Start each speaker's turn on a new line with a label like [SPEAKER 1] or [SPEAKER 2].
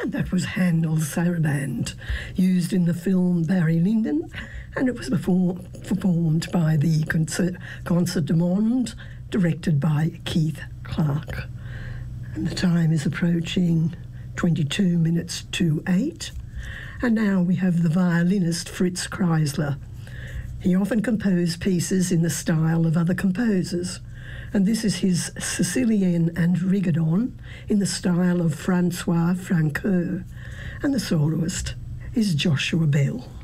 [SPEAKER 1] And that was Handel's Saraband, used in the film Barry Lyndon, and it was performed by the Concert du Monde, directed by Keith Clark. And the time is approaching 22 minutes to 8. And now we have the violinist Fritz Kreisler. He often composed pieces in the style of other composers, and this is his Sicilienne and Rigodon in the style of Francois Francoeur, and the soloist is Joshua Bell.